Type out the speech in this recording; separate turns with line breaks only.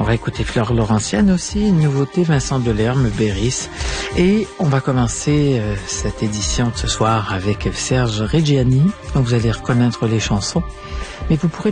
va écouter Fleur Laurentienne aussi, une nouveauté, Vincent Delerme, Béris. Et on va commencer cette édition de ce soir avec Serge Reggiani. Donc vous allez reconnaître les chansons, mais vous pourrez